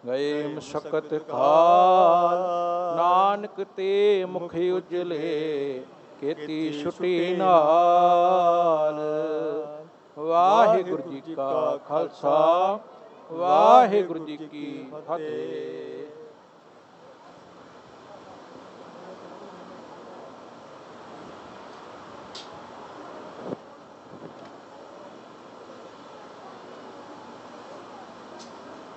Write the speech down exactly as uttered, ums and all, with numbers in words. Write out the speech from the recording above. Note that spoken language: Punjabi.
ਗਏ ਮਸ਼ਕਤ ਕਾਲ, ਨਾਨਕ ਤੇ ਮੁਖ ਉਜਲੇ, ਕੀਤੀ ਛੁਟੀ ਨਾਲ। ਵਾਹਿਗੁਰੂ ਜੀ ਕਾ ਖਾਲਸਾ, ਵਾਹਿਗੁਰੂ ਜੀ ਕੀ ਫਤਿਹ।